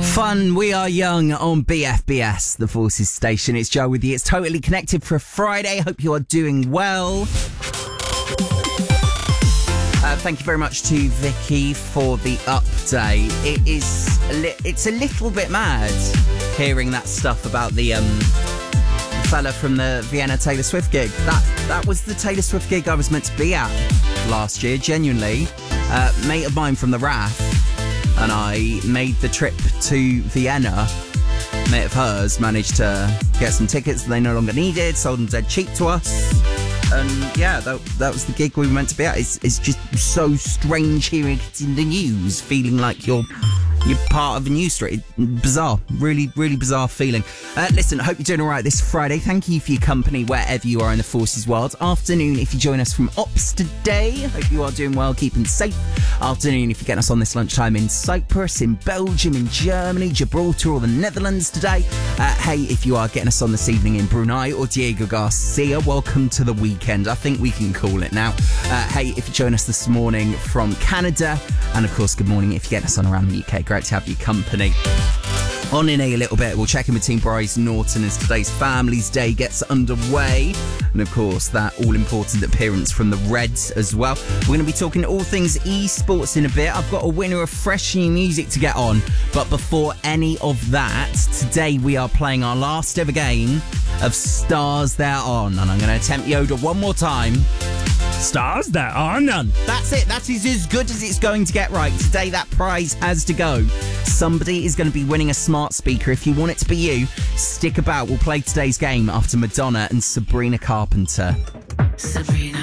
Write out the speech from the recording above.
Fun, we are young on BFBS, the Forces station. It's Joe with you. It's Totally Connected for a Friday. Hope you are doing well. Thank you very much to Vicky for the update. It's a little bit mad hearing that stuff about the fella from the Vienna Taylor Swift gig. That was the Taylor Swift gig I was meant to be at last year, genuinely. Mate of mine from the RAF and I made the trip to Vienna. Mate of hers managed to get some tickets that they no longer needed, sold them dead cheap to us. And yeah, that was the gig we were meant to be at. It's just so strange hearing it in the news, feeling like you're part of a news story. Bizarre. Really, really bizarre feeling. Listen, I hope you're doing all right this Friday. Thank you for your company wherever you are in the Forces world. Afternoon, if you join us from Ops today. Hope you are doing well, keeping safe. Afternoon, if you're getting us on this lunchtime in Cyprus, in Belgium, in Germany, Gibraltar or the Netherlands today. Hey, if you are getting us on this evening in Brunei or Diego Garcia, welcome to the weekend. I think we can call it now. Hey, if you join us this morning from Canada. And of course, good morning if you're getting us on around the UK. Great to have your company. On in a little bit, we'll check in with Team Bryce Norton as today's Families Day gets underway. And of course, that all-important appearance from the Reds as well. We're going to be talking all things esports in a bit. I've got a winner of fresh new music to get on. But before any of that, today we are playing our last ever game of Stars There Are None. I'm going to attempt Yoda one more time. Stars There Are None. That's it. That is as good as it's going to get right. Today, that prize has to go. Somebody is going to be winning a smart speaker. If you want it to be you, stick about. We'll play today's game after Madonna and Sabrina Carpenter. Sabrina